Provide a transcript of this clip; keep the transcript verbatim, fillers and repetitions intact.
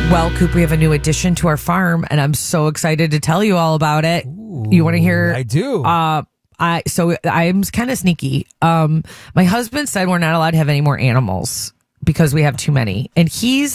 Well, Coop, we have a new addition to our farm, and I'm so excited to tell you all about it. Ooh, you want to hear? I do. Uh, I so I'm kind of sneaky. Um, my husband said we're not allowed to have any more animals because we have too many, and he's